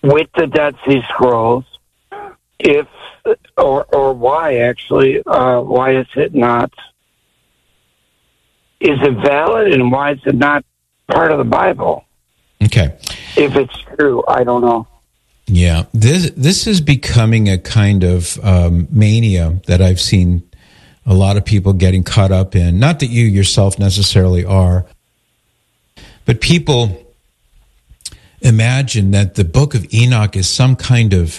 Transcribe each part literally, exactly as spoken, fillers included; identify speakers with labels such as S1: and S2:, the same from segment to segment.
S1: with the Dead Sea Scrolls, if or or why actually, uh, why is it not? Is it valid, and why is it not part of the Bible?
S2: Okay.
S1: If it's true, I don't know.
S2: Yeah, this this is becoming a kind of um, mania that I've seen a lot of people getting caught up in. Not that you yourself necessarily are, but people imagine that the Book of Enoch is some kind of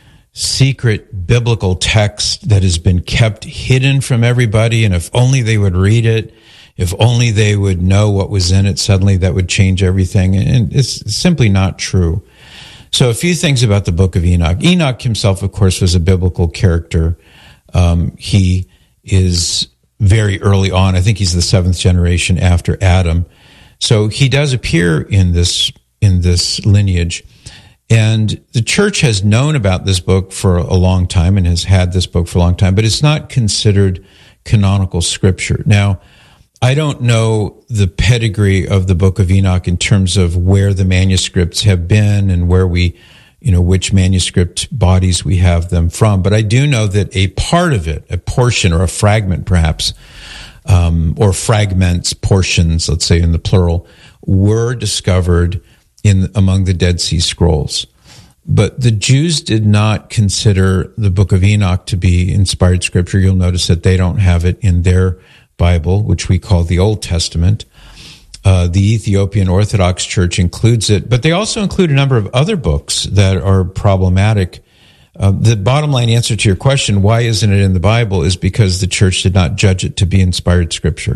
S2: secret biblical text that has been kept hidden from everybody, and if only they would read it, if only they would know what was in it, suddenly that would change everything. And it's simply not true. So a few things about the Book of Enoch. Enoch himself, of course, was a biblical character. Um, he is very early on. I think he's the seventh generation after Adam. So he does appear in this in this lineage. And the church has known about this book for a long time and has had this book for a long time, but it's not considered canonical scripture. Now, I don't know the pedigree of the Book of Enoch in terms of where the manuscripts have been and where we, you know, which manuscript bodies we have them from. But I do know that a part of it, a portion or a fragment perhaps, um, or fragments, portions, let's say in the plural, were discovered in among the Dead Sea Scrolls. But the Jews did not consider the Book of Enoch to be inspired scripture. You'll notice that they don't have it in their Bible, which we call the Old Testament. Uh, the Ethiopian Orthodox Church includes it, but they also include a number of other books that are problematic. Uh, the bottom line answer to your question, why isn't it in the Bible, is because the church did not judge it to be inspired scripture.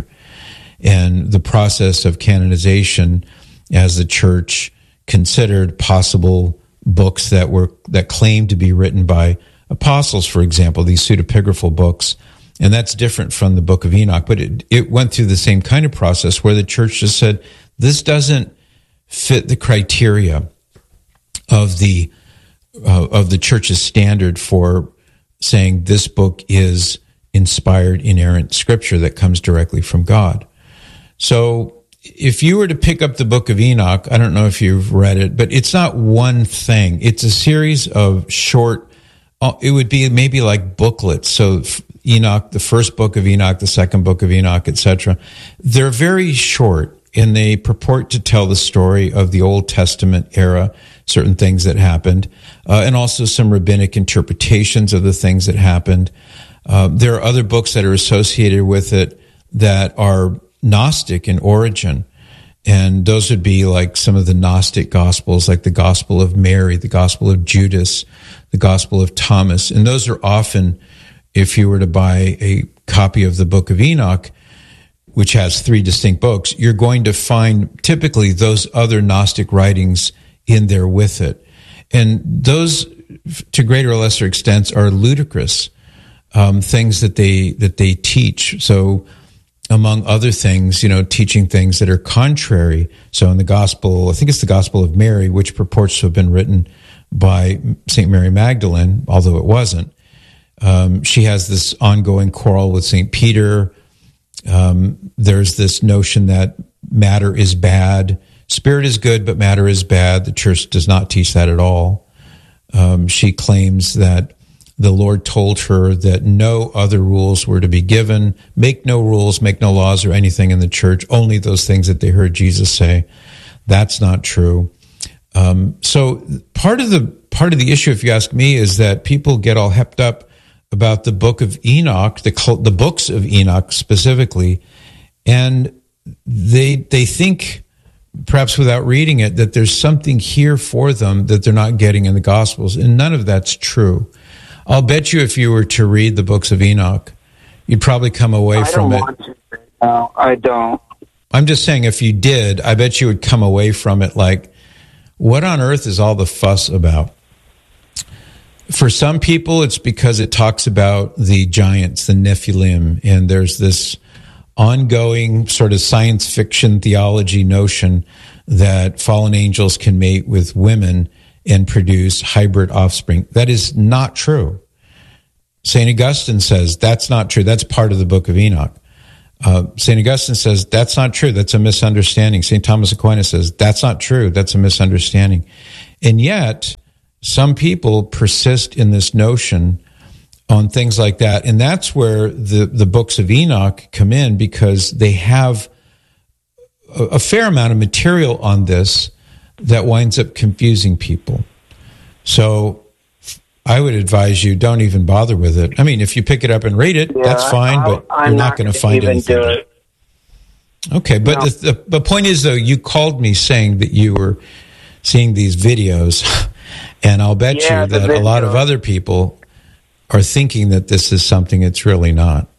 S2: And the process of canonization, as the church considered possible books that were that claimed to be written by apostles, for example, these pseudepigraphal books. And that's different from the Book of Enoch, but it, it went through the same kind of process where the church just said, this doesn't fit the criteria of the uh, of the church's standard for saying this book is inspired, inerrant scripture that comes directly from God. So if you were to pick up the Book of Enoch, I don't know if you've read it, but it's not one thing. It's a series of short, it would be maybe like booklets. So Enoch, the first book of Enoch, the second book of Enoch, et cetera. They're very short, and they purport to tell the story of the Old Testament era, certain things that happened, uh, and also some rabbinic interpretations of the things that happened. Uh, there are other books that are associated with it that are Gnostic in origin, and those would be like some of the Gnostic Gospels, like the Gospel of Mary, the Gospel of Judas, the Gospel of Thomas, and those are often, if you were to buy a copy of the Book of Enoch, which has three distinct books, you're going to find typically those other Gnostic writings in there with it. And those, to greater or lesser extents, are ludicrous um, things that they that they teach. So, among other things, you know, teaching things that are contrary. So in the Gospel, I think it's the Gospel of Mary, which purports to have been written by Saint Mary Magdalene, although it wasn't. Um, she has this ongoing quarrel with Saint Peter. Um, there's this notion that matter is bad. Spirit is good, but matter is bad. The church does not teach that at all. Um, she claims that the Lord told her that no other rules were to be given. Make no rules, make no laws or anything in the church, only those things that they heard Jesus say. That's not true. Um, so part of the part of the issue, if you ask me, is that people get all hepped up about the Book of Enoch, the the books of Enoch specifically, and they they think, perhaps without reading it, that there's something here for them that they're not getting in the Gospels, and none of that's true. I'll bet you if you were to read the books of Enoch, you'd probably come away
S1: I
S2: from
S1: don't
S2: it.
S1: Want to. No, I don't.
S2: I'm just saying, if you did, I bet you would come away from it like, what on earth is all the fuss about? For some people, it's because it talks about the giants, the Nephilim, and there's this ongoing sort of science fiction theology notion that fallen angels can mate with women and produce hybrid offspring. That is not true. Saint Augustine says that's not true. That's part of the Book of Enoch. Uh, Saint Augustine says that's not true. That's a misunderstanding. Saint Thomas Aquinas says that's not true. That's a misunderstanding. And yet, some people persist in this notion on things like that. And that's where the, the books of Enoch come in, because they have a, a fair amount of material on this that winds up confusing people. So I would advise you, don't even bother with it. I mean, if you pick it up and read it, yeah, that's fine, I'll, but
S1: I'm
S2: you're not, not going to find anything. Do it. Okay, but no. the, the, the point is, though, you called me saying that you were seeing these videos, and I'll bet yeah, you that a lot of other people are thinking that this is something it's really not.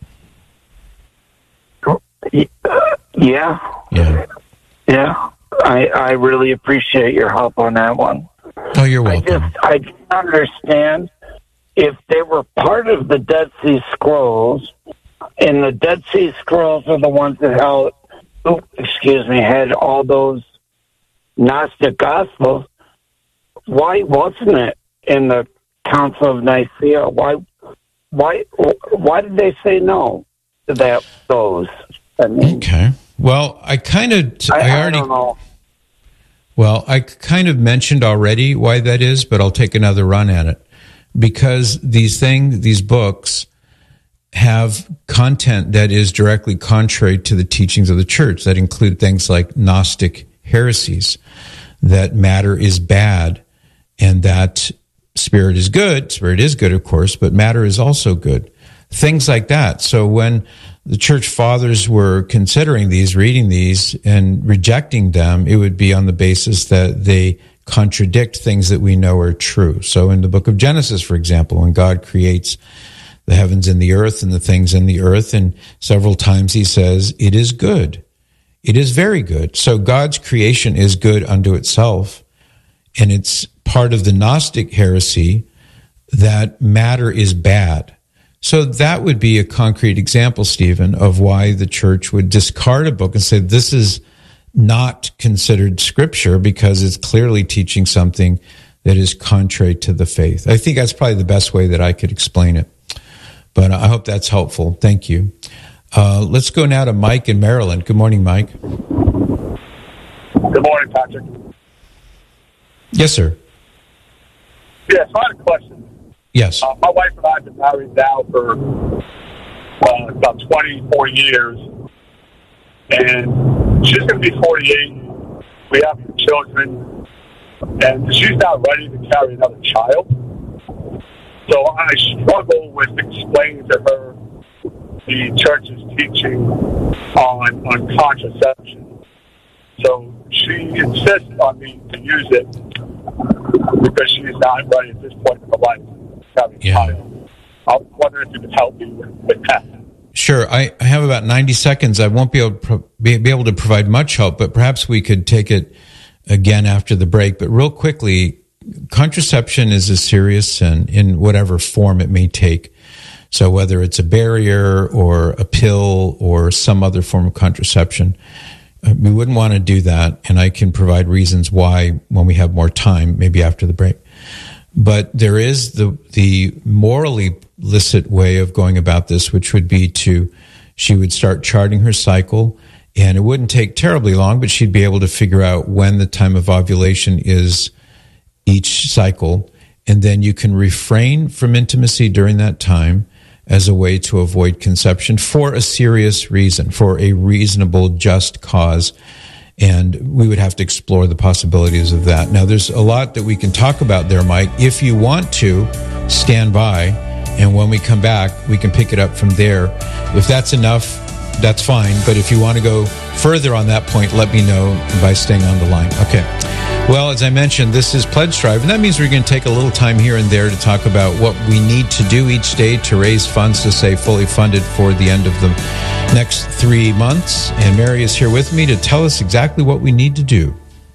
S1: Yeah.
S2: Yeah.
S1: Yeah. I, I really appreciate your help on that one.
S2: Oh, you're welcome.
S1: I just, I don't understand if they were part of the Dead Sea Scrolls, and the Dead Sea Scrolls are the ones that held, oh, excuse me, had all those Gnostic Gospels. Why wasn't it in the Council of Nicaea? Why, why, why did they say no to that? Those. I mean,
S2: okay. Well, I kind of, I, I already. I don't know. Well, I kind of mentioned already why that is, but I'll take another run at it. Because these things, these books, have content that is directly contrary to the teachings of the church, that include things like Gnostic heresies, that matter is bad, and that spirit is good. Spirit is good, of course, but matter is also good. Things like that. So when the church fathers were considering these, reading these, and rejecting them, it would be on the basis that they contradict things that we know are true. So in the book of Genesis, for example, when God creates the heavens and the earth and the things in the earth, and several times he says, it is good. It is very good. So God's creation is good unto itself, and it's part of the Gnostic heresy that matter is bad. So that would be a concrete example, Stephen, of why the church would discard a book and say, this is not considered scripture because it's clearly teaching something that is contrary to the faith. I think that's probably the best way that I could explain it. But I hope that's helpful. Thank you. Uh, let's go now to Mike in Maryland. Good morning, Mike.
S3: Good morning, Patrick.
S2: Yes, sir.
S3: Yes, I have a question.
S2: Yes.
S3: Uh, my wife and I have been married now for uh, about twenty-four years, and she's going to be forty-eight. We have children, and she's not ready to carry another child. So I struggle with explaining to her the church's teaching on, on contraception. So she insists on me to use it because she's not ready at this point in her life. Yeah. I wonder if you could help me with that.
S2: Sure. I have about ninety seconds. I won't be able to pro- be, be able to provide much help, but perhaps we could take it again after the break. But real quickly, contraception is a serious sin in whatever form it may take. So whether it's a barrier or a pill or some other form of contraception, uh, we wouldn't want to do that. And I can provide reasons why when we have more time, maybe after the break. But there is the the morally licit way of going about this, which would be to, she would start charting her cycle, and it wouldn't take terribly long, but she'd be able to figure out when the time of ovulation is each cycle, and then you can refrain from intimacy during that time as a way to avoid conception for a serious reason, for a reasonable, just cause. And we would have to explore the possibilities of that. Now, there's a lot that we can talk about there, Mike. If you want to, stand by, and when we come back, we can pick it up from there. If that's enough, that's fine. But if you want to go further on that point, let me know by staying on the line. Okay. Well, as I mentioned, this is Pledge Drive, and that means we're going to take a little time here and there to talk about what we need to do each day to raise funds to stay fully funded for the end of the next three months. And Mary is here with me to tell us exactly what we need to do.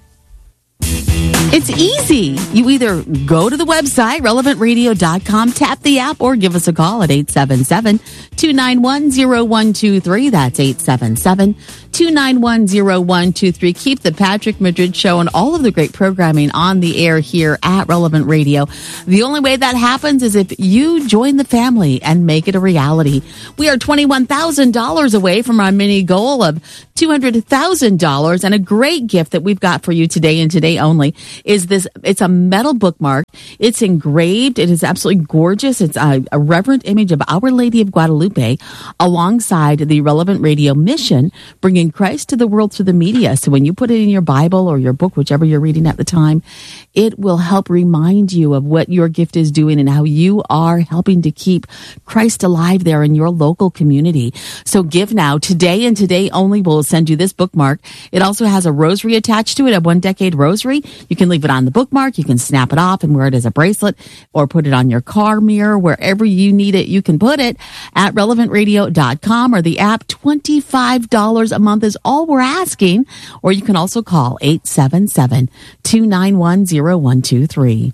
S4: It's easy. You either go to the website, relevant radio dot com, tap the app, or give us a call at eight seven seven, two nine one, zero one two three. That's eight seven seven, two nine one, zero one two three. Keep the Patrick Madrid Show and all of the great programming on the air here at Relevant Radio. The only way that happens is if you join the family and make it a reality. We are twenty-one thousand dollars away from our mini goal of two hundred thousand dollars, and a great gift that we've got for you today and today only is this. It's a metal bookmark. It's engraved. It is absolutely gorgeous. It's a, a reverent image of Our Lady of Guadalupe alongside the Relevant Radio mission, bringing Christ to the world through the media. So when you put it in your Bible or your book, whichever you're reading at the time, it will help remind you of what your gift is doing and how you are helping to keep Christ alive there in your local community. So give now. Today and today only will send you this bookmark. It also has a rosary attached to it, a one decade rosary. You can leave it on the bookmark. You can snap it off and wear it as a bracelet or put it on your car mirror. Wherever you need it, you can put it at relevant radio dot com or the app. twenty-five dollars a month is all we're asking. Or you can also call eight seven seven, two nine one, zero one two three.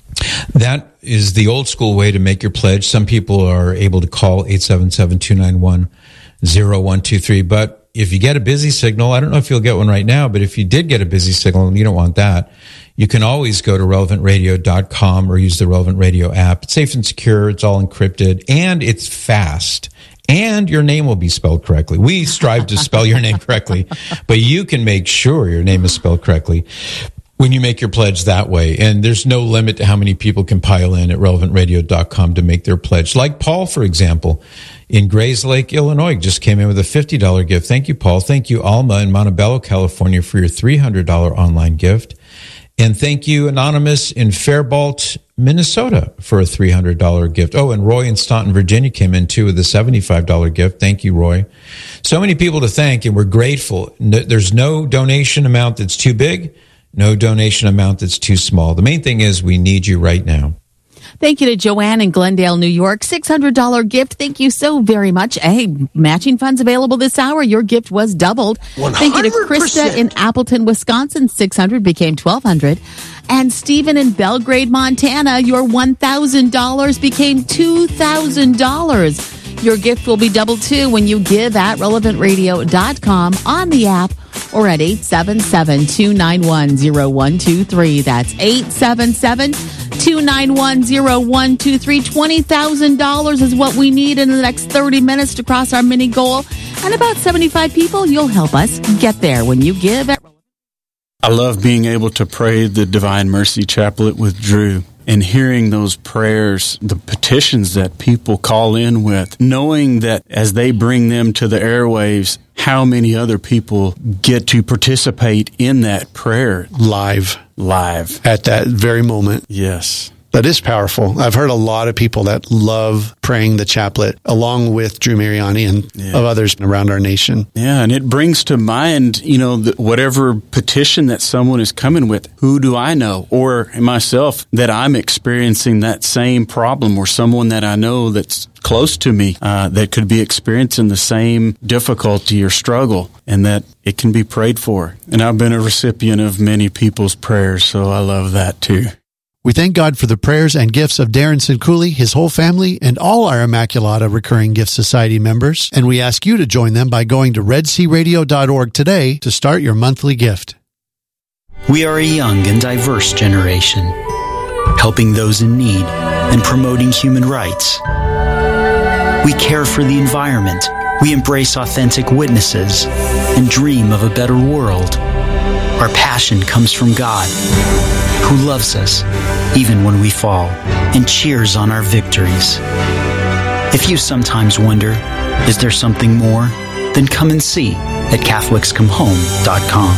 S2: That is the old school way to make your pledge. Some people are able to call eight seven seven, two nine one, zero one two three. But if you get a busy signal, I don't know if you'll get one right now, but if you did get a busy signal and you don't want that, you can always go to relevant radio dot com or use the Relevant Radio app. It's safe and secure. It's all encrypted and it's fast. And your name will be spelled correctly. We strive to spell your name correctly, but you can make sure your name is spelled correctly when you make your pledge that way. And there's no limit to how many people can pile in at relevant radio dot com to make their pledge. Like Paul, for example, in Grays Lake, Illinois, just came in with a fifty dollars gift. Thank you, Paul. Thank you, Alma in Montebello, California, for your three hundred dollars online gift. And thank you, Anonymous in Faribault, Minnesota, for a three hundred dollars gift. Oh, and Roy in Staunton, Virginia came in too with a seventy-five dollars gift. Thank you, Roy. So many people to thank, and we're grateful. There's no donation amount that's too big, no donation amount that's too small. The main thing is we need you right now.
S4: Thank you to Joanne in Glendale, New York. six hundred dollars gift. Thank you so very much. Hey, matching funds available this hour. Your gift was doubled. one hundred percent. Thank you to Krista in Appleton, Wisconsin. six hundred became twelve hundred. And Stephen in Belgrade, Montana. Your one thousand dollars became two thousand dollars. Your gift will be doubled too when you give at relevant radio dot com, on the app, or at eight seven seven, two nine one, zero one two three. That's eight seven seven, two nine one, zero one two three. twenty thousand dollars is what we need in the next thirty minutes to cross our mini goal. And about seventy-five people, you'll help us get there when you give at...
S5: I love being able to pray the Divine Mercy Chaplet with Drew and hearing those prayers, the petitions that people call in with, knowing that as they bring them to the airwaves, how many other people get to participate in that prayer.
S6: Live.
S5: Live.
S6: At that very moment.
S5: Yes.
S6: That is powerful. I've heard a lot of people that love praying the chaplet along with Drew Mariani and yeah. of others around our nation.
S5: Yeah, and it brings to mind, you know, the, whatever petition that someone is coming with, who do I know? Or myself, that I'm experiencing that same problem, or someone that I know that's close to me uh, that could be experiencing the same difficulty or struggle, and that it can be prayed for. And I've been a recipient of many people's prayers, so I love that too.
S6: We thank God for the prayers and gifts of Darren Sincooley, his whole family, and all our Immaculata Recurring Gift Society members, and we ask you to join them by going to red sea radio dot org today to start your monthly gift.
S7: We are a young and diverse generation, helping those in need and promoting human rights. We care for the environment, we embrace authentic witnesses, and dream of a better world. Our passion comes from God, who loves us even when we fall and cheers on our victories. If you sometimes wonder, is there something more? Then come and see at Catholics Come Home dot com.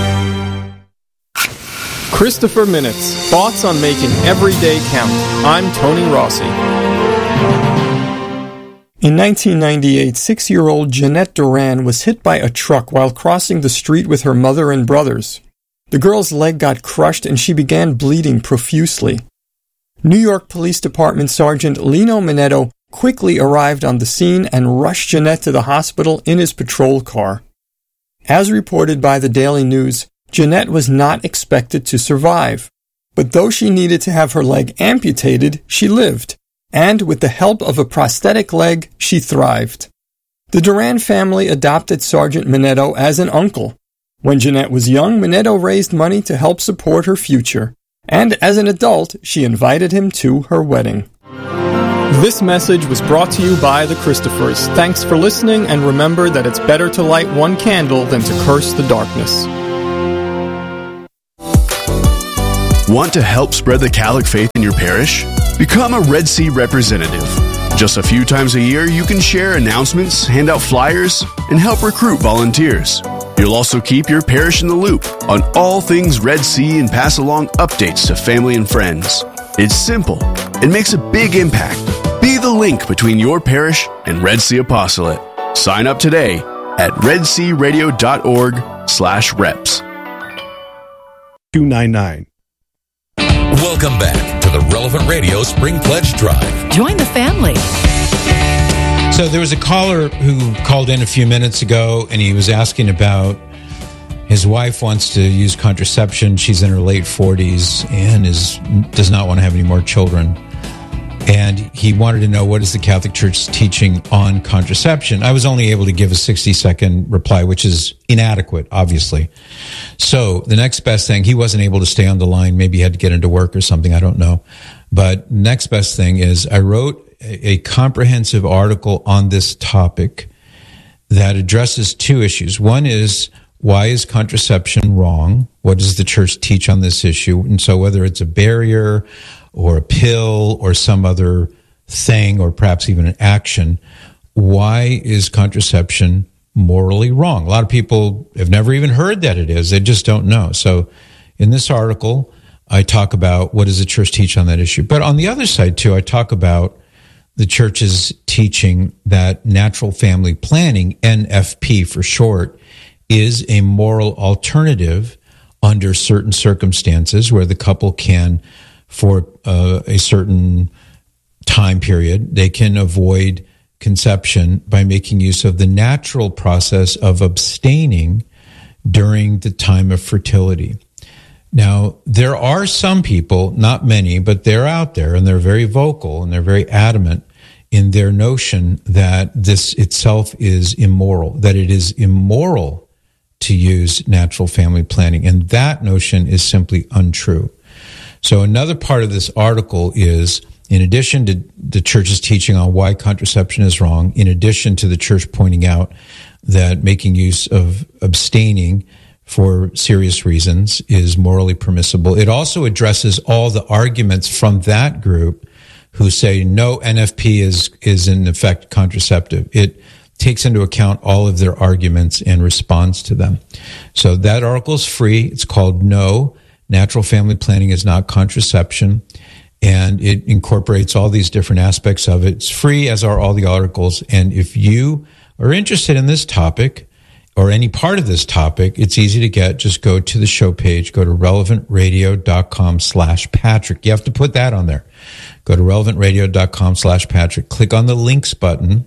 S8: Christopher Minutes, thoughts on making every day count. I'm Tony Rossi. In nineteen ninety-eight, six-year-old Jeanette Duran was hit by a truck while crossing the street with her mother and brothers. The girl's leg got crushed and she began bleeding profusely. New York Police Department Sergeant Lino Minetto quickly arrived on the scene and rushed Jeanette to the hospital in his patrol car. As reported by the Daily News, Jeanette was not expected to survive. But though she needed to have her leg amputated, she lived. And with the help of a prosthetic leg, she thrived. The Duran family adopted Sergeant Minetto as an uncle. When Jeanette was young, Minetto raised money to help support her future. And as an adult, she invited him to her wedding. This message was brought to you by the Christophers. Thanks for listening, and remember that it's better to light one candle than to curse the darkness.
S9: Want to help spread the Catholic faith in your parish? Become a Red Sea representative. Just a few times a year, you can share announcements, hand out flyers, and help recruit volunteers. You'll also keep your parish in the loop on all things Red Sea and pass along updates to family and friends. It's simple. It makes a big impact. Be the link between your parish and Red Sea Apostolate. Sign up today at redsearadio.org slash reps.
S10: two ninety-nine.
S11: Welcome back to the Relevant Radio Spring Pledge Drive.
S12: Join the family.
S2: So there was a caller who called in a few minutes ago, and he was asking about his wife wants to use contraception. She's in her late forties and is does not want to have any more children. And he wanted to know, what is the Catholic Church teaching on contraception? I was only able to give a sixty-second reply, which is inadequate, obviously. So the next best thing, he wasn't able to stay on the line. Maybe he had to get into work or something. I don't know. But next best thing is I wrote a, a comprehensive article on this topic that addresses two issues. One is, why is contraception wrong? What does the Church teach on this issue? And so whether it's a barrier or a pill or some other thing, or perhaps even an action, why is contraception morally wrong? A lot of people have never even heard that it is. They just don't know. So in this article, I talk about what does the Church teach on that issue. But on the other side, too, I talk about the Church's teaching that natural family planning, N F P for short, is a moral alternative under certain circumstances where the couple can, for uh, a certain time period, they can avoid conception by making use of the natural process of abstaining during the time of fertility. Now, there are some people, not many, but they're out there, and they're very vocal, and they're very adamant in their notion that this itself is immoral, that it is immoral to use natural family planning. And that notion is simply untrue. So another part of this article is, in addition to the Church's teaching on why contraception is wrong, in addition to the Church pointing out that making use of abstaining for serious reasons is morally permissible, it also addresses all the arguments from that group who say no, N F P is, is in effect contraceptive. It takes into account all of their arguments and responds to them. So that article is free. It's called No, Natural Family Planning is Not Contraception, and it incorporates all these different aspects of it. It's free, as are all the articles. And if you are interested in this topic or any part of this topic, it's easy to get. Just go to the show page, go to relevantradio.com slash Patrick. You have to put that on there. Go to relevantradio.com slash Patrick. Click on the links button,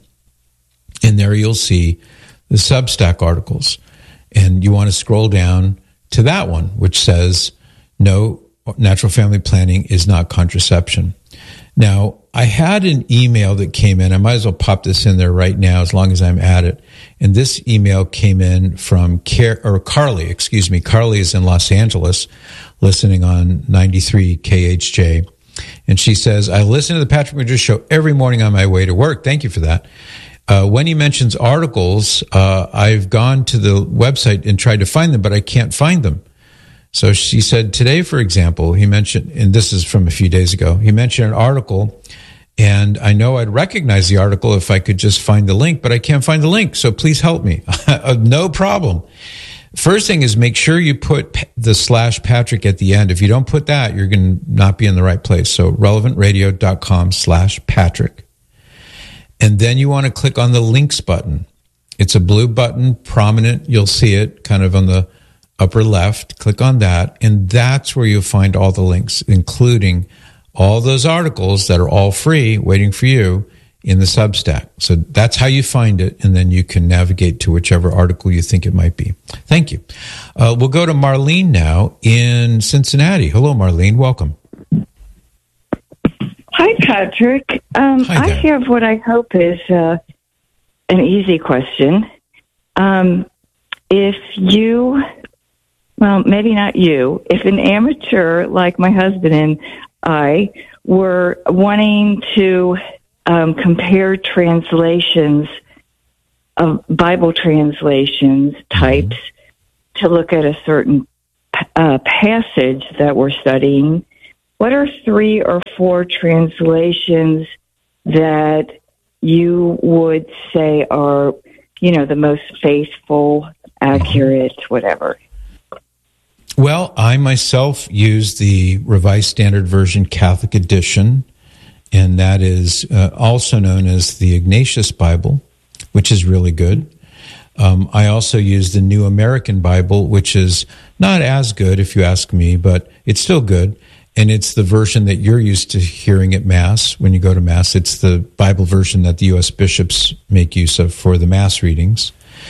S2: and there you'll see the Substack articles. And you want to scroll down to that one, which says, no, natural family planning is not contraception. Now, I had an email that came in. I might as well pop this in there right now as long as I'm at it. And this email came in from Car- or Carly, excuse me. Carly is in Los Angeles, listening on ninety-three K H J. And she says, I listen to the Patrick Madrid Show every morning on my way to work. Thank you for that. Uh, when he mentions articles, uh, I've gone to the website and tried to find them, but I can't find them. So she said today, for example, he mentioned, and this is from a few days ago, he mentioned an article, and I know I'd recognize the article if I could just find the link, but I can't find the link, so please help me. No problem. First thing is make sure you put the slash Patrick at the end. If you don't put that, you're going to not be in the right place. So relevantradio.com slash Patrick. And then you want to click on the links button. It's a blue button, prominent. You'll see it kind of on the upper left. Click on that, and that's where you'll find all the links, including all those articles that are all free waiting for you in the Substack. So that's how you find it, and then you can navigate to whichever article you think it might be. Thank you. Uh, we'll go to Marlene now in Cincinnati. Hello, Marlene. Welcome.
S13: Hi, Patrick. Um,
S2: Hi
S13: I have what I hope is uh,
S12: an easy question. Um, if you, well, maybe not you, if an amateur like my husband and I were wanting to um, compare translations of Bible translations types mm-hmm. to look at a certain uh, passage that we're studying, what are three or four translations that you would say are, you know, the most faithful, accurate, whatever?
S2: Well, I myself use the Revised Standard Version Catholic Edition, and that is uh, also known as the Ignatius Bible, which is really good. Um, I also use the New American Bible, which is not as good, if you ask me, but it's still good. And it's the version that you're used to hearing at Mass when you go to Mass. It's the Bible version that the U S bishops make use of for the Mass readings.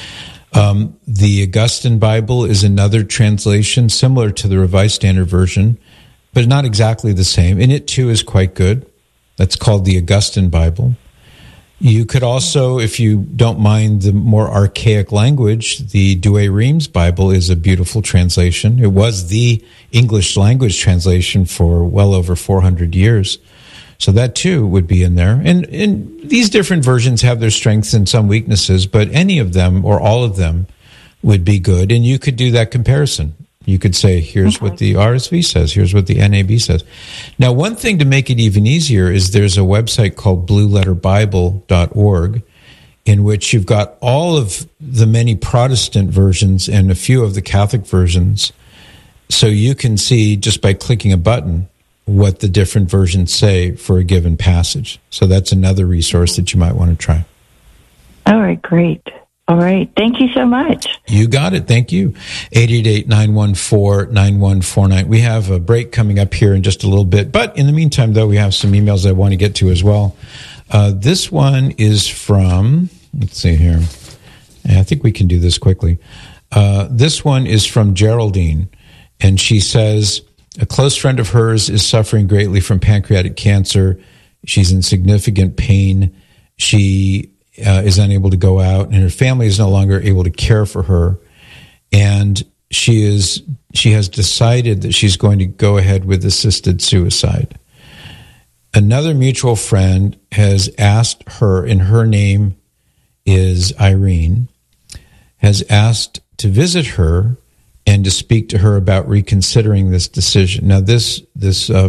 S2: Um, the Augustine Bible is another translation similar to the Revised Standard Version, but not exactly the same. And it, too, is quite good. That's called the Augustine Bible. You could also, if you don't mind the more archaic language, the Douay-Rheims Bible is a beautiful translation. It was the English language translation for well over four hundred years. So that, too, would be in there. And, and these different versions have their strengths and some weaknesses, but any of them or all of them would be good. And you could do that comparison. You could say, here's okay. what the R S V says, here's what the N A B says. Now, one thing to make it even easier is there's a website called blue letter bible dot org, in which you've got all of the many Protestant versions and a few of the Catholic versions. So you can see, just by clicking a button, what the different versions say for a given passage. So that's another resource that you might want to try.
S12: All right, great. All right. Thank you so much.
S2: You got it. Thank you. eight eight eight, nine one four, nine one four nine. We have a break coming up here in just a little bit. But in the meantime, though, we have some emails I want to get to as well. Uh, this one is from, let's see here. I think we can do this quickly. Uh, this one is from Geraldine. And she says, a close friend of hers is suffering greatly from pancreatic cancer. She's in significant pain. She Uh, is unable to go out, and her family is no longer able to care for her. And she is she has decided that she's going to go ahead with assisted suicide. Another mutual friend has asked her, and her name is Irene, has asked to visit her and to speak to her about reconsidering this decision. Now, this this uh,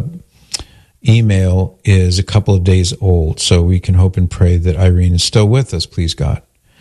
S2: email is a couple of days old, so we can hope and pray that Irene is still with us, please God.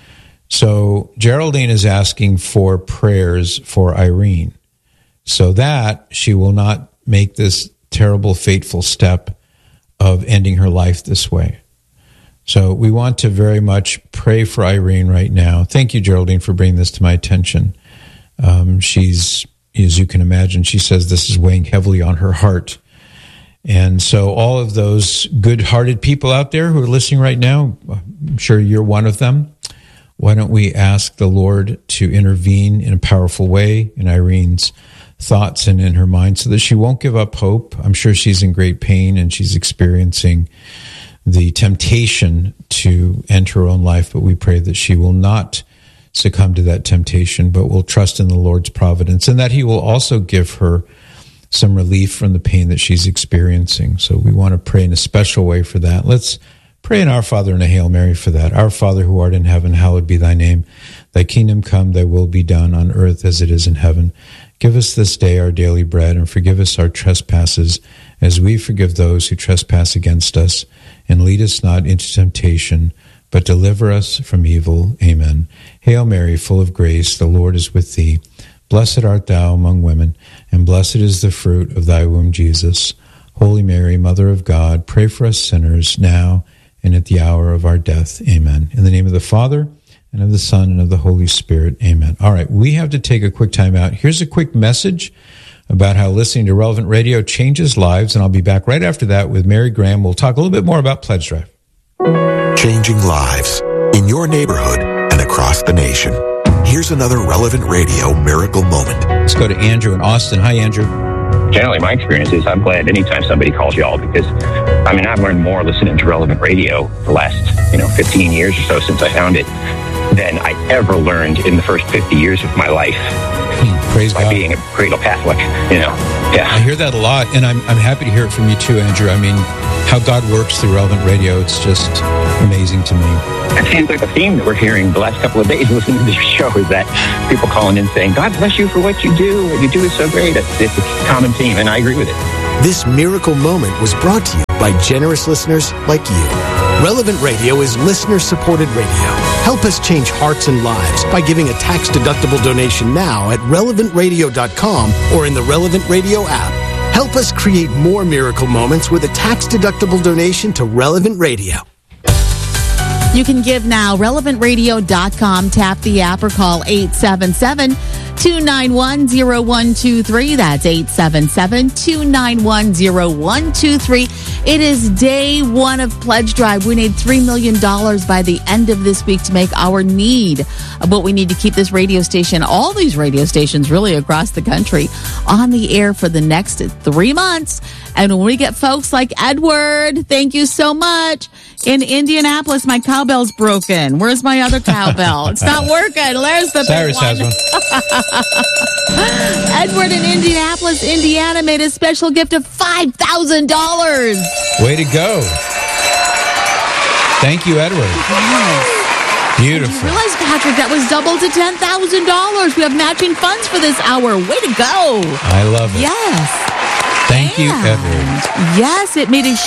S2: So Geraldine is asking for prayers for Irene so that she will not make this terrible, fateful step of ending her life this way. So we want to very much pray for Irene right now. Thank you, Geraldine, for bringing this to my attention. Um, she's, as you can imagine, she says this is weighing heavily on her heart. And so all of those good-hearted people out there who are listening right now, I'm sure you're one of them. Why don't we ask the Lord to intervene in a powerful way in Irene's thoughts and in her mind so that she won't give up hope. I'm sure she's in great pain and she's experiencing the temptation to end her own life, but we pray that she will not succumb to that temptation, but will trust in the Lord's providence and that he will also give her some relief from the pain that she's experiencing. So we want to pray in a special way for that. Let's pray in Our Father and a Hail Mary for that. Our Father who art in heaven, hallowed be thy name. Thy kingdom come, thy will be done on earth as it is in heaven. Give us this day our daily bread, and forgive us our trespasses as we forgive those who trespass against us. And lead us not into temptation, but deliver us from evil. Amen. Hail Mary, full of grace, the Lord is with thee. Blessed art thou among women, and blessed is the fruit of thy womb, Jesus. Holy Mary, Mother of God, pray for us sinners now and at the hour of our death. Amen. In the name of the Father, and of the Son, and of the Holy Spirit. Amen. All right, we have to take a quick time out. Here's a quick message about how listening to Relevant Radio changes lives, and I'll be back right after that with Mary Graham. We'll talk a little bit more about Pledge Drive.
S13: Changing lives in your neighborhood and across the nation. Here's another Relevant Radio miracle moment.
S2: Let's go to Andrew in Austin. Hi, Andrew.
S14: Generally, my experience is I'm glad anytime somebody calls y'all because, I mean, I've learned more listening to Relevant Radio the last you know, fifteen years or so since I found it, than I ever learned in the first fifty years of my life.
S2: Praise
S14: by
S2: God.
S14: being a cradle Catholic, you know. Yeah.
S2: I hear that a lot, and I'm I'm happy to hear it from you too, Andrew. I mean, how God works through Relevant Radio, it's just amazing to me.
S14: It seems like the theme that we're hearing the last couple of days listening to this show is that people calling in saying, God bless you for what you do. What you do is so great. It's, it's a common theme, and I agree with it.
S15: This miracle moment was brought to you by generous listeners like you. Relevant Radio is listener-supported radio. Help us change hearts and lives by giving a tax-deductible donation now at relevant radio dot com or in the Relevant Radio app. Help us create more miracle moments with a tax-deductible donation to Relevant Radio.
S4: You can give now, relevant radio dot com. Tap the app or call eight seven seven, two nine one, zero one two three. That's eight seven seven, two nine one, zero one two three. It is day one of Pledge Drive. We need three million dollars by the end of this week to make our need of what we need to keep this radio station, all these radio stations really across the country, on the air for the next three months. And when we get folks like Edward, thank you so much. In Indianapolis, my cowbell's broken. Where's my other cowbell? It's not working. There's the
S2: Cyrus
S4: big one.
S2: has one.
S4: Edward in Indianapolis, Indiana made a special gift of five thousand dollars.
S2: Way to go. Thank you, Edward.
S4: Yes.
S2: Beautiful.
S4: Did you realize, Patrick, that was doubled to ten thousand dollars. We have matching funds for this hour. Way to go.
S2: I love it.
S4: Yes.
S2: Thank you, Edward.
S4: Yes, it made a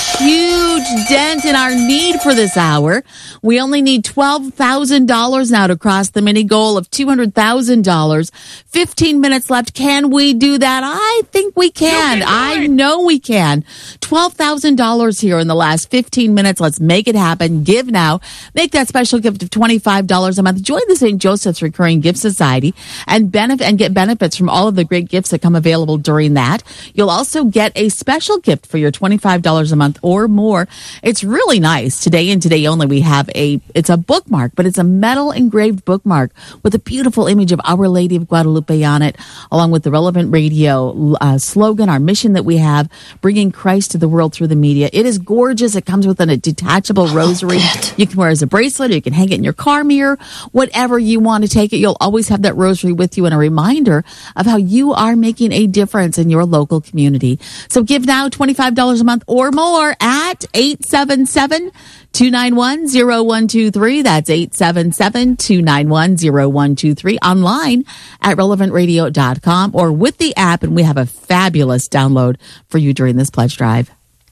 S4: huge dent in our need for this hour. We only need twelve thousand dollars now to cross the mini goal of two hundred thousand dollars. fifteen minutes left. Can we do that? I think we can. I know we can. twelve thousand dollars here in the last fifteen minutes. Let's make it happen. Give now. Make that special gift of twenty-five dollars a month. Join the Saint Joseph's Recurring Gift Society and benefit and get benefits from all of the great gifts that come available during that. You'll also get a special gift for your twenty-five dollars a month or more. It's really nice. Today and today only, we have a, it's a bookmark, but it's a metal engraved bookmark with a beautiful image of Our Lady of Guadalupe on it, along with the Relevant Radio uh, slogan, our mission that we have, bringing Christ to the world through the media. It is gorgeous. It comes with a detachable rosary. You can wear it as a bracelet, or you can hang it in your car mirror, whatever you want to take it. You'll always have that rosary with you and a reminder of how you are making a difference in your local community. So give now twenty-five dollars a month or more at eight seven seven, two nine one, zero one two three. That's eight seven seven, two nine one, zero one two three. Online at relevant radio dot com or with the app. And we have a fabulous download for you during this pledge drive.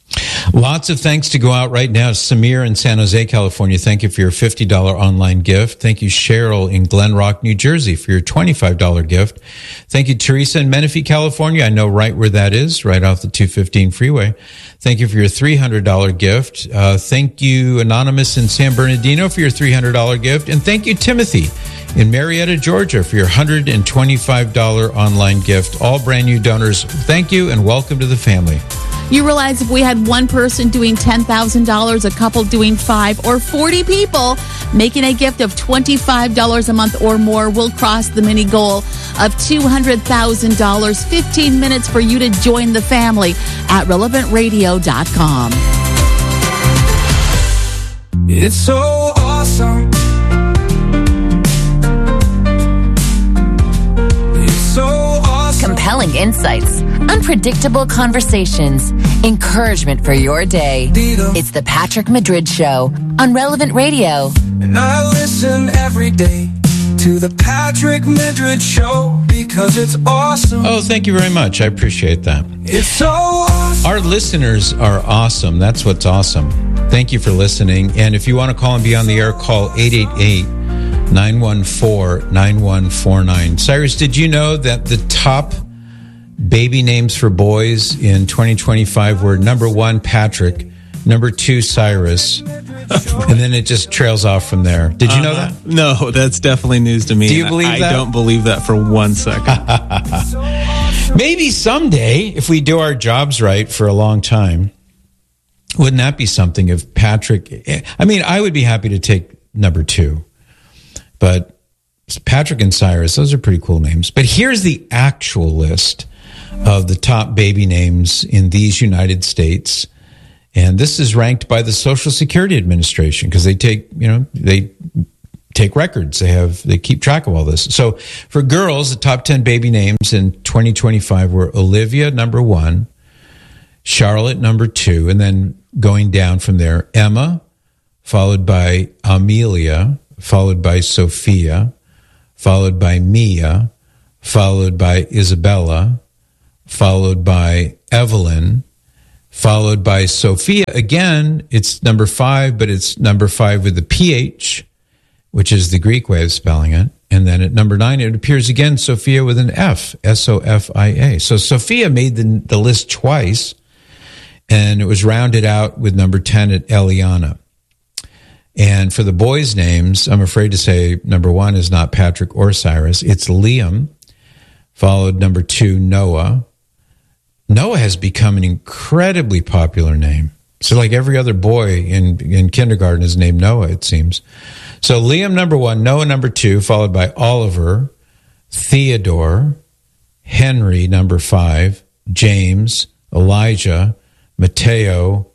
S2: Lots of thanks to go out right now. Samir in San Jose, California, thank you for your fifty dollars online gift. Thank you, Cheryl in Glen Rock, New Jersey, for your twenty-five dollars gift. Thank you, Teresa in Menifee, California. I know right where that is, right off the two fifteen freeway. Thank you for your three hundred dollars gift. Uh, thank you, Anonymous in San Bernardino, for your three hundred dollars gift. And thank you, Timothy in Marietta, Georgia, for your one hundred twenty-five dollars online gift. All brand new donors, thank you and welcome to the family.
S4: You realize if we had one person doing ten thousand dollars, a couple doing five, or forty people making a gift of twenty-five dollars a month or more, we'll cross the mini goal of two hundred thousand dollars. fifteen minutes for you to join the family at relevant radio dot com.
S16: It's so awesome. It's so awesome.
S17: Compelling insights, unpredictable conversations, encouragement for your day. It's the Patrick Madrid Show on Relevant Radio.
S16: And I listen every day to the Patrick Madrid Show because it's awesome.
S2: Oh, thank you very much. I appreciate that.
S16: It's so awesome.
S2: Our listeners are awesome. That's what's awesome. Thank you for listening. And if you want to call and be on the air, call eight eight eight, nine one four, nine one four nine. Cyrus, did you know that the top baby names for boys in twenty twenty-five were number one, Patrick, number two, Cyrus, and then it just trails off from there. Did you know
S18: uh,
S2: that?
S18: No, that's definitely news to me.
S2: Do you believe
S18: I,
S2: that?
S18: I don't believe that for one second.
S2: Maybe someday, if we do our jobs right for a long time, wouldn't that be something if Patrick... I mean, I would be happy to take number two, but Patrick and Cyrus, those are pretty cool names. But here's the actual list of the top baby names in these United States. And this is ranked by the Social Security Administration because they take, you know, they take records. They have, they keep track of all this. So for girls, the top ten baby names in twenty twenty-five were Olivia, number one, Charlotte, number two, and then going down from there, Emma, followed by Amelia, followed by Sophia, followed by Mia, followed by Isabella, followed by Evelyn, followed by Sophia. Again, it's number five, but it's number five with the P H, which is the Greek way of spelling it. And then at number nine, it appears again, Sophia with an F, S O F I A. So Sophia made the, the list twice, and it was rounded out with number ten at Eliana. And for the boys' names, I'm afraid to say number one is not Patrick or Cyrus. It's Liam, followed number two, Noah. Noah has become an incredibly popular name. So like every other boy in, in kindergarten is named Noah, it seems. So Liam, number one, Noah, number two, followed by Oliver, Theodore, Henry, number five, James, Elijah, Mateo,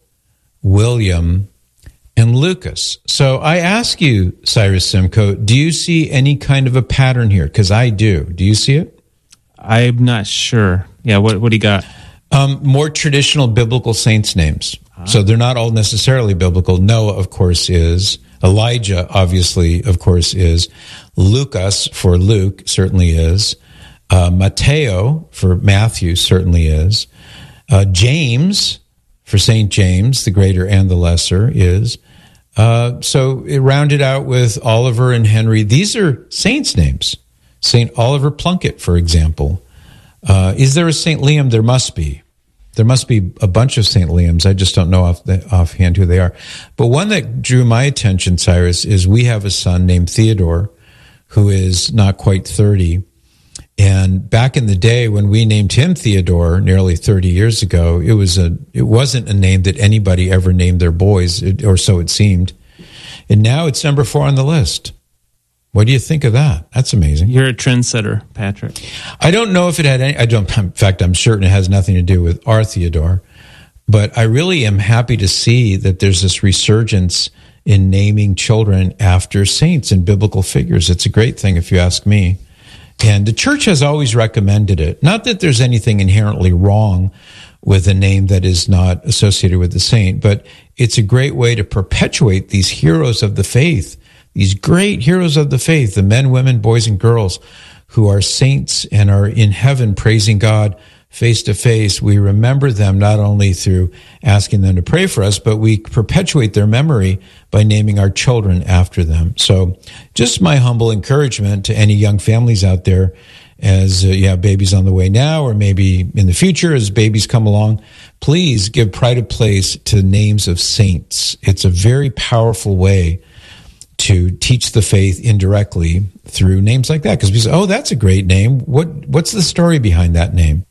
S2: William, and Lucas. So I ask you, Cyrus Simcoe, do you see any kind of a pattern here? Because I do. Do you see it?
S18: I'm not sure. Yeah, what what do you got?
S2: Um, more traditional biblical saints' names. Uh-huh. So they're not all necessarily biblical. Noah, of course, is. Elijah, obviously, of course, is. Lucas, for Luke, certainly is. Uh, Mateo, for Matthew, certainly is. Uh, James, for Saint James, the greater and the lesser, is. Uh, so it rounded out with Oliver and Henry. These are saints' names. Saint Oliver Plunkett, for example. Uh, is there a Saint Liam? There must be. There must be a bunch of Saint Liams. I just don't know off the, offhand who they are. But one that drew my attention, Cyrus, is we have a son named Theodore who is not quite thirty. And back in the day when we named him Theodore nearly thirty years ago, it was a it wasn't a name that anybody ever named their boys, or so it seemed. And now it's number four on the list. What do you think of that? That's amazing.
S18: You're a trendsetter, Patrick.
S2: I don't know if it had any, I don't, in fact, I'm certain it has nothing to do with our Theodore, but I really am happy to see that there's this resurgence in naming children after saints and biblical figures. It's a great thing if you ask me. And the church has always recommended it. Not that there's anything inherently wrong with a name that is not associated with the saint, but it's a great way to perpetuate these heroes of the faith. These great heroes of the faith, the men, women, boys, and girls who are saints and are in heaven praising God face to face. We remember them not only through asking them to pray for us, but we perpetuate their memory by naming our children after them. So just my humble encouragement to any young families out there as uh, you have babies on the way now, or maybe in the future as babies come along, please give pride of place to names of saints. It's a very powerful way to teach the faith indirectly through names like that. Because we say, oh, that's a great name. What What's the story behind that name?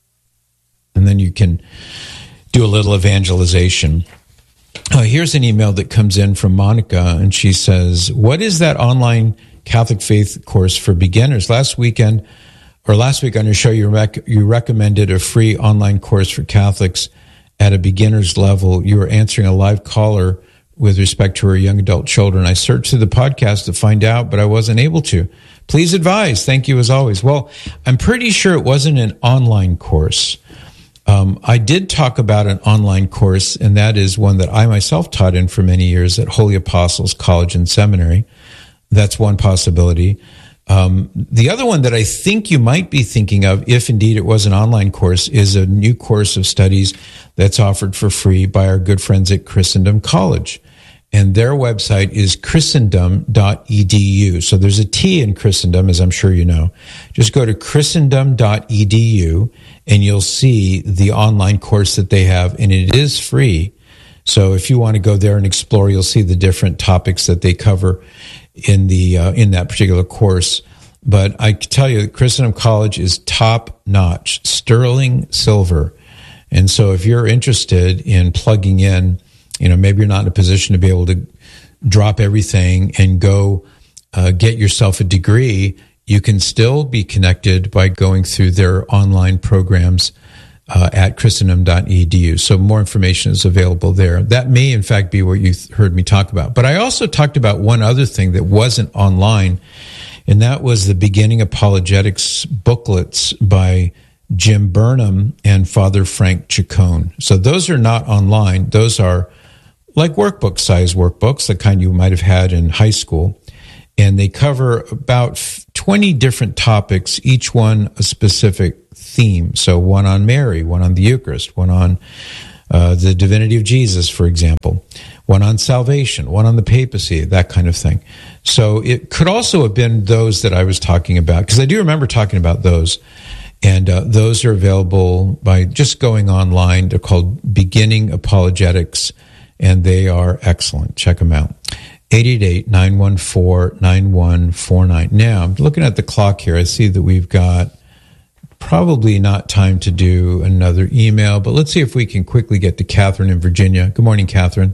S2: And then you can do a little evangelization. Uh, here's an email that comes in from Monica, and she says, what is that online Catholic faith course for beginners? Last weekend, or last week on your show, you, rec- you recommended a free online course for Catholics at a beginner's level. You were answering a live caller with respect to her young adult children. I searched through the podcast to find out, but I wasn't able to. Please advise. Thank you as always. Well, I'm pretty sure it wasn't an online course. Um, I did talk about an online course, and that is one that I myself taught in for many years at Holy Apostles College and Seminary. That's one possibility. Um, the other one that I think you might be thinking of, if indeed it was an online course, is a new course of studies that's offered for free by our good friends at Christendom College. And their website is christendom dot e d u. So there's a T in Christendom, as I'm sure you know. Just go to christendom dot e d u and you'll see the online course that they have, and it is free. So if you want to go there and explore, you'll see the different topics that they cover in the uh, in that particular course. But I can tell you that Christendom College is top-notch, sterling silver. And so if you're interested in plugging in, you know, maybe you're not in a position to be able to drop everything and go uh, get yourself a degree, you can still be connected by going through their online programs uh, at christendom dot e d u. So more information is available there. That may, in fact, be what you th- heard me talk about. But I also talked about one other thing that wasn't online, and that was the Beginning Apologetics booklets by Jim Burnham and Father Frank Chacon. So those are not online. Those are like workbook size workbooks, the kind you might have had in high school. And they cover about twenty different topics, each one a specific theme. So one on Mary, one on the Eucharist, one on uh, the divinity of Jesus, for example, one on salvation, one on the papacy, that kind of thing. So it could also have been those that I was talking about, because I do remember talking about those. And uh, those are available by just going online. They're called Beginning Apologetics, and they are excellent. Check them out. eight eight eight, nine one four, nine one four nine. Now, I'm looking at the clock here. I see that we've got probably not time to do another email, but let's see if we can quickly get to Catherine in Virginia. Good morning, Catherine.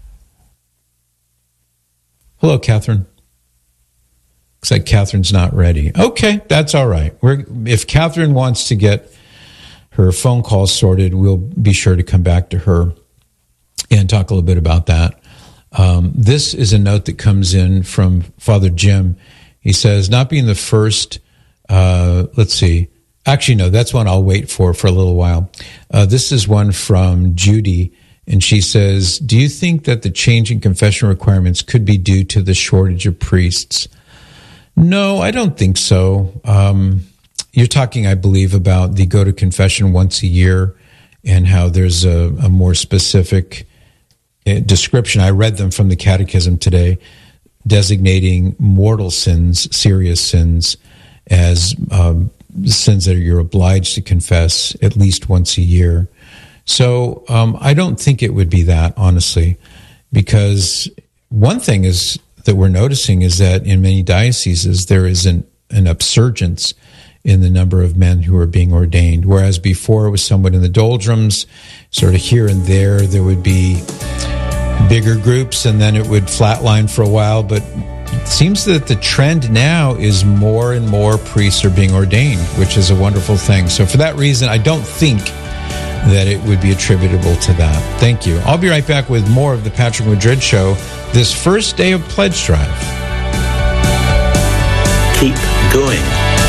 S2: Hello, Catherine. Looks like Catherine's not ready. Okay, that's all right. We're, if Catherine wants to get her phone call sorted, we'll be sure to come back to her and talk a little bit about that. Um, this is a note that comes in from Father Jim. He says, not being the first, uh, let's see. Actually, no, that's one I'll wait for for a little while. Uh, this is one from Judy, and she says, do you think that the change in confession requirements could be due to the shortage of priests? No, I don't think so. Um, you're talking, I believe, about the go to confession once a year and how there's a, a more specific description. I read them from the Catechism today, designating mortal sins, serious sins, as um, sins that you're obliged to confess at least once a year. So um, I don't think it would be that, honestly, because one thing is that we're noticing is that in many dioceses there is an, an upsurgence in the number of men who are being ordained, whereas before it was somewhat in the doldrums, sort of here and there, there would be bigger groups and then it would flatline for a while, but it seems that the trend now is more and more priests are being ordained, which is a wonderful thing. So for that reason, I don't think that it would be attributable to that. Thank you. I'll be right back with more of the Patrick Madrid Show this first day of Pledge Drive.
S7: Keep going.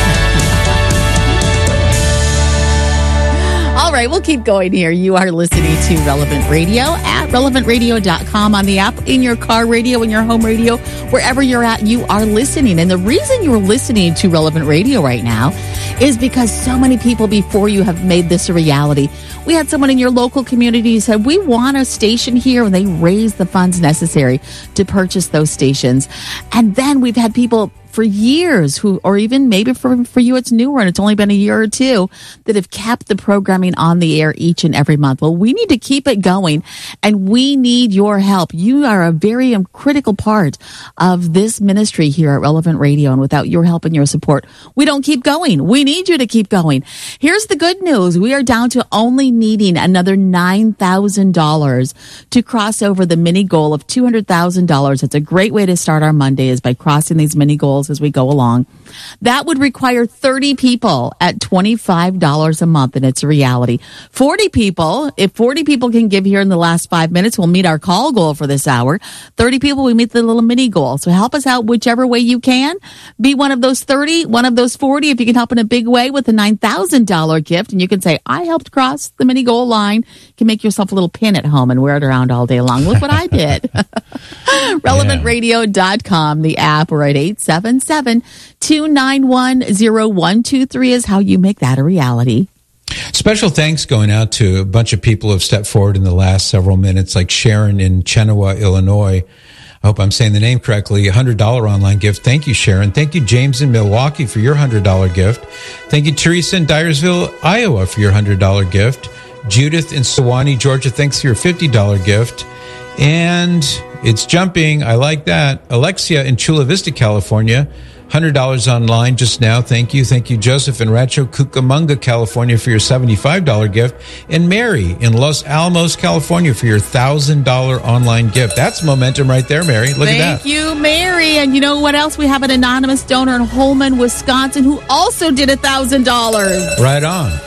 S4: All right, we'll keep going here. You are listening to Relevant Radio at relevant radio dot com on the app, in your car radio, in your home radio, wherever you're at, you are listening. And the reason you're listening to Relevant Radio right now is because so many people before you have made this a reality. We had someone in your local community who said, we want a station here, and they raised the funds necessary to purchase those stations. And then we've had people for years who, or even maybe for, for you, it's newer and it's only been a year or two, that have kept the programming on the air each and every month. Well, we need to keep it going, and we need your help. You are a very critical part of this ministry here at Relevant Radio, and without your help and your support, we don't keep going. We need you to keep going. Here's the good news. We are down to only needing another nine thousand dollars to cross over the mini goal of two hundred thousand dollars. It's a great way to start our Monday, is by crossing these mini goals as we go along. That would require thirty people at twenty-five dollars a month, and it's a reality. forty people, if forty people can give here in the last five minutes, we'll meet our call goal for this hour. thirty people, we meet the little mini goal. So help us out whichever way you can. Be one of those thirty, one of those forty, if you can help in a big way with a nine thousand dollars gift, and you can say, I helped cross the mini goal line. You can make yourself a little pin at home and wear it around all day long. Look what I did. relevant radio dot com, the app, or at eight seven seven, two nine one, zero one two three is how you make that a reality.
S2: Special thanks going out to a bunch of people who have stepped forward in the last several minutes, like Sharon in Chenoa, Illinois. I hope I'm saying the name correctly. A one hundred dollars online gift. Thank you, Sharon. Thank you, James in Milwaukee, for your one hundred dollars gift. Thank you, Teresa in Dyersville, Iowa, for your one hundred dollars gift. Judith in Sewanee, Georgia, thanks for your fifty dollars gift. And it's jumping. I like that. Alexia in Chula Vista, California, one hundred dollars online just now. Thank you. Thank you, Joseph in Rancho Cucamonga, California, for your seventy-five dollars gift. And Mary in Los Alamos, California, for your one thousand dollars online gift. That's momentum right there, Mary. Look
S4: Thank
S2: at that.
S4: Thank you, Mary. And you know what else? We have an anonymous donor in Holman, Wisconsin, who also did one thousand dollars.
S2: Right on.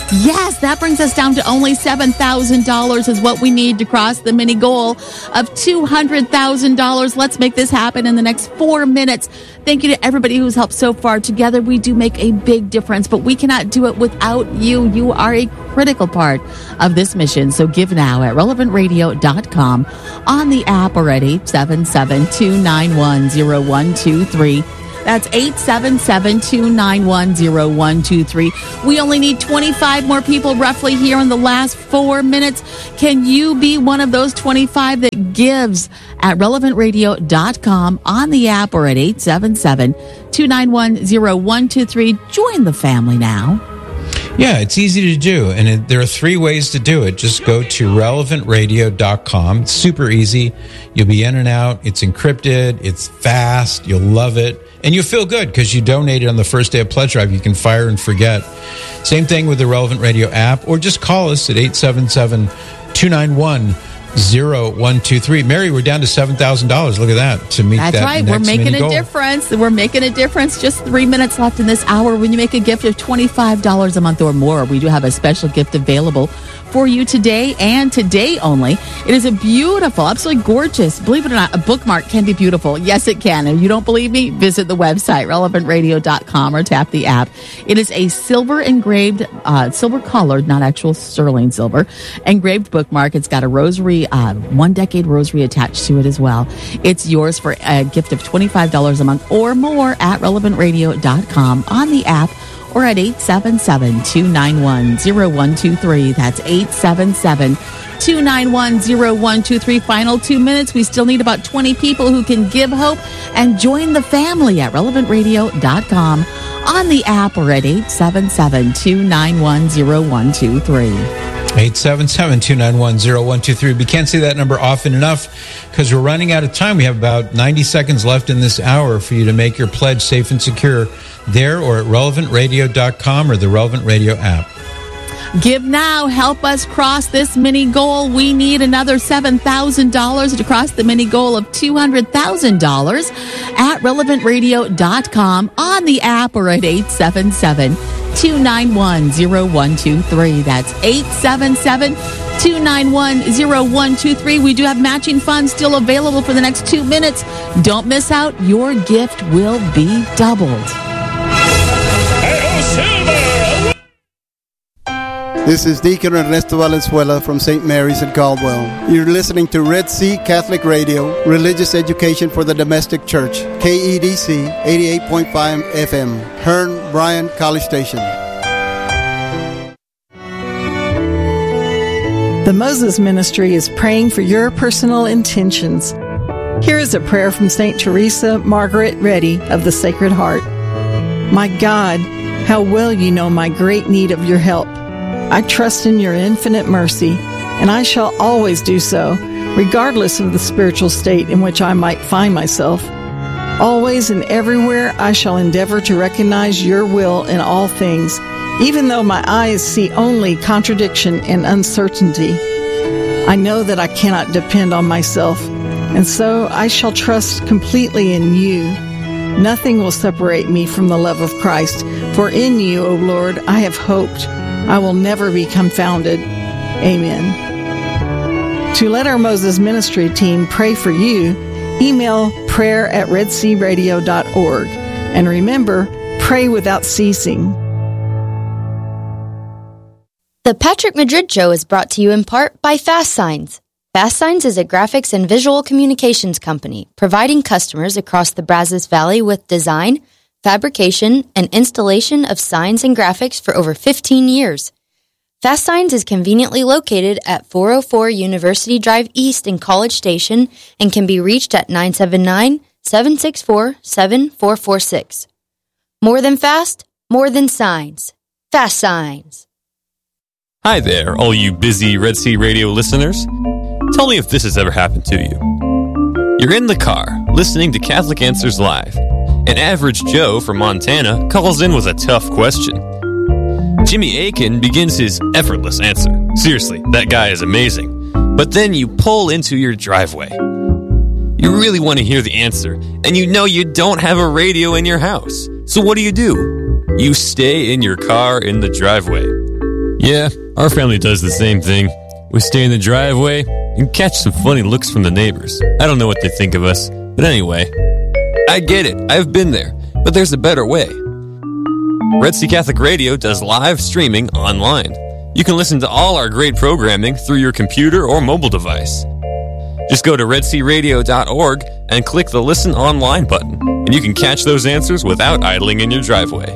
S4: Yes, that brings us down to only seven thousand dollars is what we need to cross the mini goal of two hundred thousand dollars. Let's make this happen in the next four minutes. Thank you to everybody who's helped so far. Together, we do make a big difference, but we cannot do it without you. You are a critical part of this mission. So give now at relevant radio dot com, on the app already, seven seven two nine one zero one two three. That's eight seven seven two nine one zero one two three. We only need twenty-five more people roughly here in the last four minutes. Can you be one of those twenty-five that gives at relevant radio dot com, on the app, or at eight seven seven two nine one zero one two three? Join the family now.
S2: Yeah, it's easy to do, and it, there are three ways to do it. Just go to relevant radio dot com. It's super easy. You'll be in and out. It's encrypted. It's fast. You'll love it. And you'll feel good because you donated on the first day of Pledge Drive. You can fire and forget. Same thing with the Relevant Radio app, or just call us at eight seven seven two nine one zero one two three. Mary, we're down to seven thousand dollars. Look at that. To meet
S4: That's
S2: that
S4: right.
S2: next
S4: We're making
S2: mini
S4: a
S2: goal.
S4: difference. We're making a difference. Just three minutes left in this hour. When you make a gift of twenty-five dollars a month or more, we do have a special gift available for you today and today only. It is a beautiful, absolutely gorgeous, believe it or not, a bookmark can be beautiful. Yes, it can. If you don't believe me, visit the website, relevant radio dot com, or tap the app. It is a silver engraved, uh, silver colored, not actual sterling silver, engraved bookmark. It's got a rosary, uh, one decade rosary attached to it as well. It's yours for a gift of twenty-five dollars a month or more at relevant radio dot com, on the app, or at eight seven seven two nine one zero one two three. That's eight seven seven two nine one zero one two three. Final two minutes. We still need about twenty people who can give hope and join the family at relevant radio dot com, on the app, or at eight seven seven two nine one zero one two three.
S2: eight seven seven two nine one zero one two three. We can't say that number often enough because we're running out of time. We have about ninety seconds left in this hour for you to make your pledge safe and secure there, or at relevant radio dot com, or the Relevant Radio app.
S4: Give now. Help us cross this mini goal. We need another seven thousand dollars to cross the mini goal of two hundred thousand dollars at relevant radio dot com, on the app, or at eight seven seven two nine one zero one two three. That's eight seven seven two nine one zero one two three. We do have matching funds still available for the next two minutes. Don't miss out. Your gift will be doubled.
S19: This is Deacon Ernesto Valenzuela from Saint Mary's in Caldwell. You're listening to Red Sea Catholic Radio, religious education for the domestic church, K E D C eighty-eight point five F M, Hearn, Bryan, College Station.
S20: The Moses Ministry is praying for your personal intentions. Here is a prayer from Saint Teresa Margaret Reddy of the Sacred Heart. My God, how well you know my great need of your help. I trust in your infinite mercy, and I shall always do so, regardless of the spiritual state in which I might find myself. Always and everywhere I shall endeavor to recognize your will in all things, even though my eyes see only contradiction and uncertainty. I know that I cannot depend on myself, and so I shall trust completely in you. Nothing will separate me from the love of Christ, for in you, O Lord, I have hoped. I will never be confounded. Amen. To let our Moses Ministry team pray for you, email prayer at red sea radio dot org. And remember, pray without ceasing.
S21: The Patrick Madrid Show is brought to you in part by Fast Signs. Fast Signs is a graphics and visual communications company providing customers across the Brazos Valley with design, fabrication, and installation of signs and graphics for over fifteen years. Fast Signs is conveniently located at four oh four University Drive East in College Station and can be reached at nine seven nine, seven six four, seven four four six. More than fast, more than signs. Fast Signs.
S22: Hi there, all you busy Red Sea Radio listeners. Tell me if this has ever happened to you. You're in the car, listening to Catholic Answers Live. An average Joe from Montana calls in with a tough question. Jimmy Akin begins his effortless answer. Seriously, that guy is amazing. But then you pull into your driveway. You really want to hear the answer, and you know you don't have a radio in your house. So what do you do? You stay in your car in the driveway. Yeah, our family does the same thing. We stay in the driveway and catch some funny looks from the neighbors. I don't know what they think of us, but anyway, I get it. I've been there, but there's a better way. Red Sea Catholic Radio does live streaming online. You can listen to all our great programming through your computer or mobile device. Just go to red sea radio dot org and click the Listen Online button, and you can catch those answers without idling in your driveway.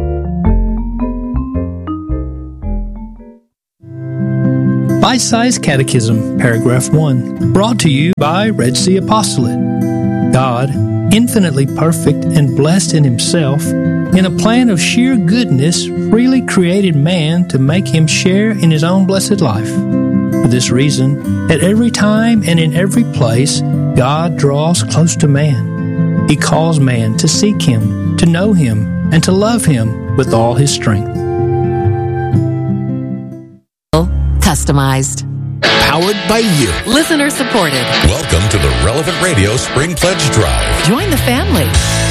S1: Bite-Sized Catechism, Paragraph one, brought to you by Red Sea Apostolate. God, infinitely perfect and blessed in himself, in a plan of sheer goodness, freely created man to make him share in his own blessed life. For this reason, at every time and in every place, God draws close to man. He calls man to seek him, to know him, and to love him with all his strength.
S17: Customized.
S15: Powered by you.
S17: Listener supported.
S11: Welcome to the Relevant Radio Spring Pledge Drive.
S17: Join the family.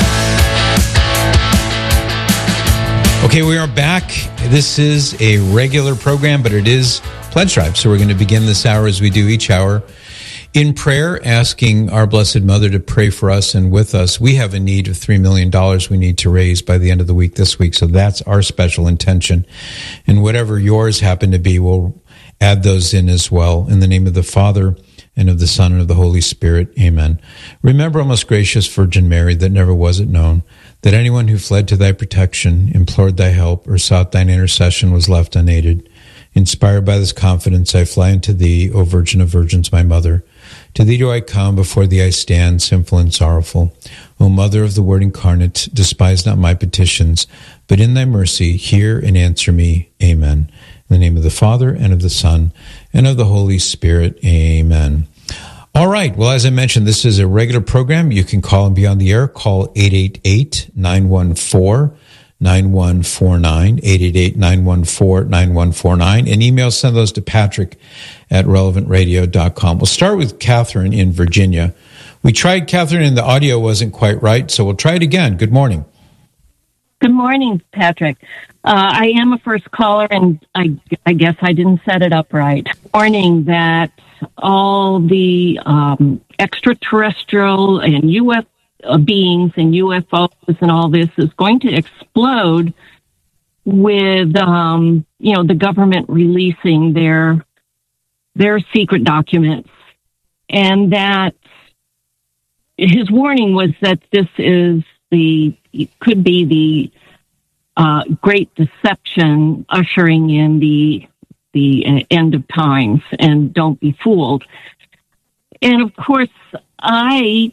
S2: Okay, we are back. This is a regular program, but it is Pledge Drive. So we're going to begin this hour as we do each hour in prayer, asking our Blessed Mother to pray for us and with us. We have a need of three million dollars we need to raise by the end of the week this week. So that's our special intention. And whatever yours happen to be, we'll add those in as well. In the name of the Father, and of the Son, and of the Holy Spirit. Amen. Remember, O most gracious Virgin Mary, that never was it known that anyone who fled to thy protection, implored thy help, or sought thine intercession was left unaided. Inspired by this confidence, I fly unto thee, O Virgin of Virgins, my Mother. To thee do I come, before thee I stand, sinful and sorrowful. O Mother of the Word incarnate, despise not my petitions, but in thy mercy hear and answer me. Amen. In the name of the Father, and of the Son, and of the Holy Spirit. Amen. All right. Well, as I mentioned, this is a regular program. You can call and be on the air. Call eight eight eight, nine one four, nine one four nine, eight eight eight, nine one four, nine one four nine, and email, send those to Patrick at relevant radio dot com. We'll start with Catherine in Virginia. We tried Catherine and the audio wasn't quite right, so we'll try it again. Good morning.
S3: Good morning, Patrick. Uh, I am a first caller, and I, I guess I didn't set it up right. Warning that all the um, extraterrestrial and U F O beings and U F Os and all this is going to explode with, um, you know, the government releasing their their secret documents, and that his warning was that this is the it could be the uh, great deception ushering in the the uh, end of times, and don't be fooled. And of course, I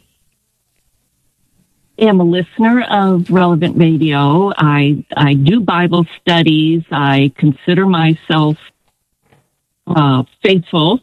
S3: am a listener of Relevant Radio. I I do Bible studies. I consider myself uh, faithful,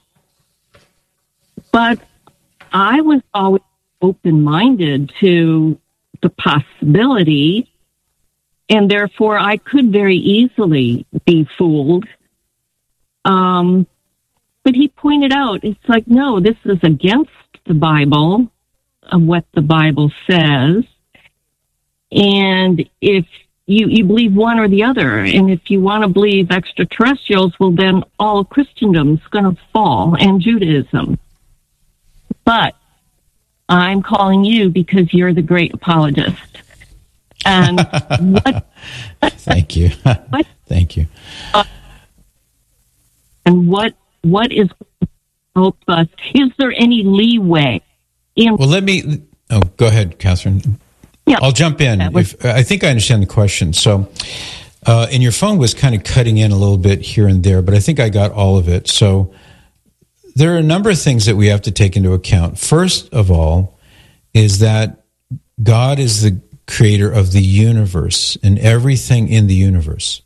S3: but I was always open-minded to the possibility, and therefore I could very easily be fooled. Um, but he pointed out, it's like, no, this is against the Bible, of what the Bible says. And if you, you believe one or the other, and if you want to believe extraterrestrials, well, then all Christendom's going to fall, and Judaism. But I'm calling you because you're the great apologist. And what?
S2: Thank you.
S3: What,
S2: Thank you.
S3: Uh, and what? What is help us? Is there any leeway? In-
S2: well, let me. Oh, go ahead, Catherine.
S3: Yeah,
S2: I'll jump in.
S3: Was-
S2: if, I think I understand the question. So, uh, and your phone was kind of cutting in a little bit here and there, but I think I got all of it. So, there are a number of things that we have to take into account. First of all, is that God is the creator of the universe and everything in the universe.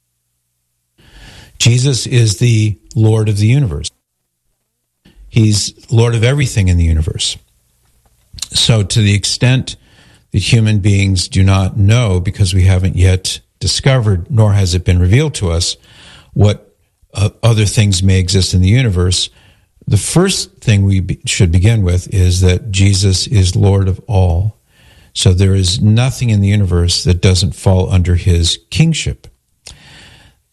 S2: Jesus is the Lord of the universe. He's Lord of everything in the universe. So to the extent that human beings do not know, because we haven't yet discovered, nor has it been revealed to us, what uh, other things may exist in the universe, the first thing we be, should begin with is that Jesus is Lord of all. So there is nothing in the universe that doesn't fall under his kingship.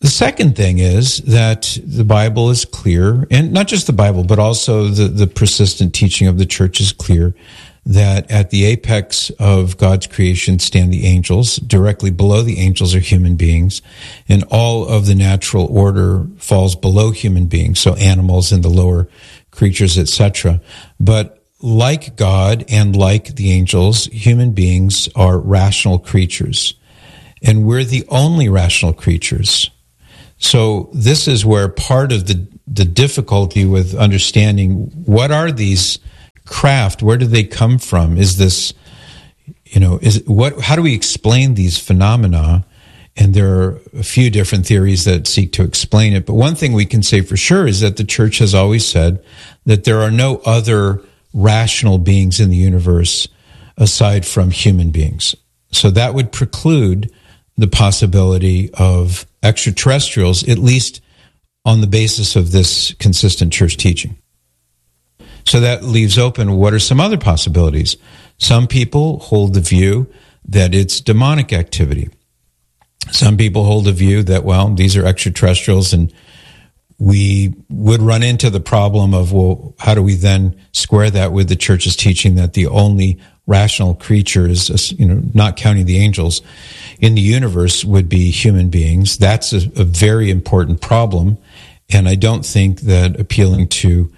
S2: The second thing is that the Bible is clear, and not just the Bible, but also the, the persistent teaching of the church is clear, that at the apex of God's creation stand the angels. Directly below the angels are human beings, and all of the natural order falls below human beings, so animals and the lower creatures, et cetera. But like God and like the angels, human beings are rational creatures, and we're the only rational creatures. So this is where part of the, the difficulty with understanding what are these craft, where do they come from? Is this, you know, is what? How do we explain these phenomena? And there are a few different theories that seek to explain it. But one thing we can say for sure is that the church has always said that there are no other rational beings in the universe aside from human beings. So that would preclude the possibility of extraterrestrials, at least on the basis of this consistent church teaching. So that leaves open, what are some other possibilities? Some people hold the view that it's demonic activity. Some people hold the view that, well, these are extraterrestrials, and we would run into the problem of, well, how do we then square that with the church's teaching that the only rational creatures, you know, not counting the angels, in the universe would be human beings? That's a, a very important problem, and I don't think that appealing to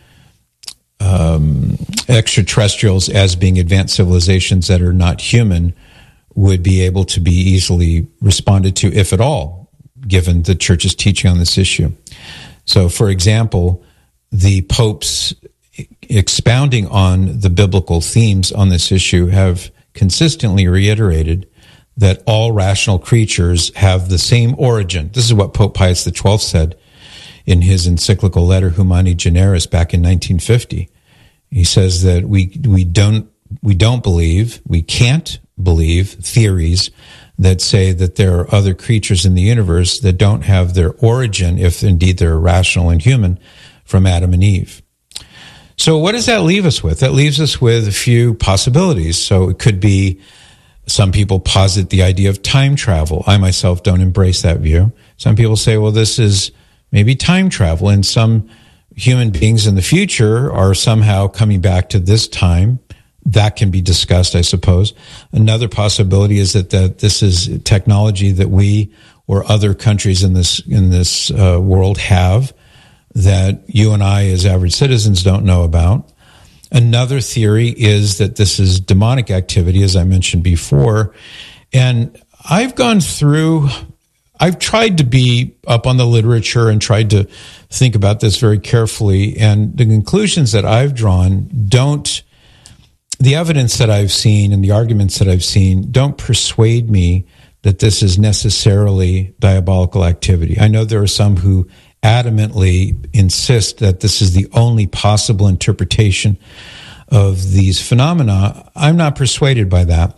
S2: um, extraterrestrials as being advanced civilizations that are not human would be able to be easily responded to, if at all, given the church's teaching on this issue. So, for example, the popes expounding on the biblical themes on this issue have consistently reiterated that all rational creatures have the same origin. This is what Pope Pius the twelfth said in his encyclical letter Humani Generis back in nineteen fifty. He says that we we don't we don't believe, we can't believe theories that say that there are other creatures in the universe that don't have their origin, if indeed they're rational and human, from Adam and Eve. So what does that leave us with? That leaves us with a few possibilities. So it could be, some people posit the idea of time travel. I myself don't embrace that view. Some people say, well, this is maybe time travel, and some human beings in the future are somehow coming back to this time. That can be discussed, I suppose. Another possibility is that, that this is technology that we or other countries in this in this uh, world have that you and I as average citizens don't know about. Another theory is that this is demonic activity, as I mentioned before. And I've gone through, I've tried to be up on the literature and tried to think about this very carefully. And the conclusions that I've drawn don't, the evidence that I've seen and the arguments that I've seen don't persuade me that this is necessarily diabolical activity. I know there are some who adamantly insist that this is the only possible interpretation of these phenomena. I'm not persuaded by that.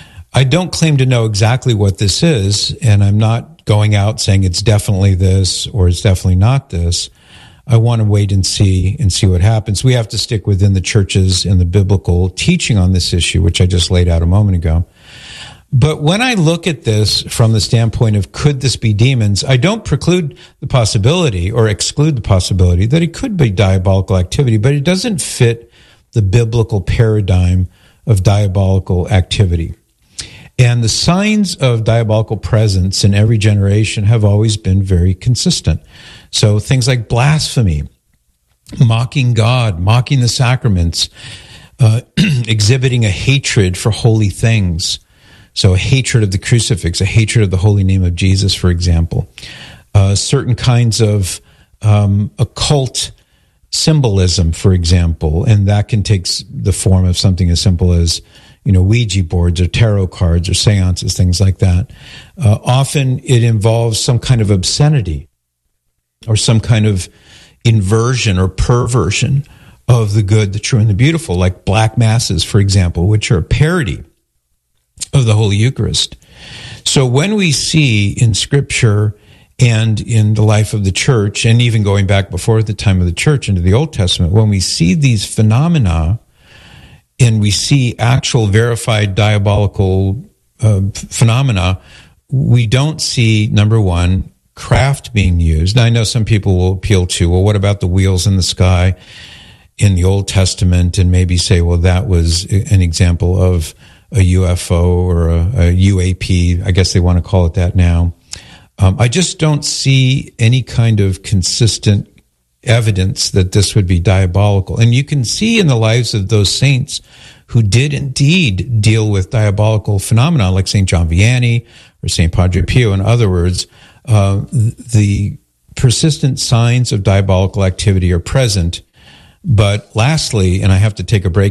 S2: I don't claim to know exactly what this is, and I'm not going out saying it's definitely this or it's definitely not this. I want to wait and see and see what happens. We have to stick within the churches and the biblical teaching on this issue, which I just laid out a moment ago. But when I look at this from the standpoint of could this be demons, I don't preclude the possibility or exclude the possibility that it could be diabolical activity, but it doesn't fit the biblical paradigm of diabolical activity. And the signs of diabolical presence in every generation have always been very consistent. So things like blasphemy, mocking God, mocking the sacraments, uh, exhibiting a hatred for holy things. So a hatred of the crucifix, a hatred of the holy name of Jesus, for example. Uh, certain kinds of um, occult symbolism, for example, and that can take the form of something as simple as, you know, Ouija boards or tarot cards or seances, things like that. Uh, often it involves some kind of obscenity or some kind of inversion or perversion of the good, the true, and the beautiful, like black masses, for example, which are a parody of the Holy Eucharist. So when we see in Scripture and in the life of the church, and even going back before the time of the church into the Old Testament, when we see these phenomena and we see actual verified diabolical uh, phenomena, we don't see, number one, craft being used. Now, I know some people will appeal to, well, what about the wheels in the sky in the Old Testament, and maybe say, well, that was an example of a U F O or a, a U A P. I guess they want to call it that now. Um, I just don't see any kind of consistent evidence that this would be diabolical. And you can see in the lives of those saints who did indeed deal with diabolical phenomena, like Saint John Vianney or Saint Padre Pio. In other words, uh, the persistent signs of diabolical activity are present. But lastly, and I have to take a break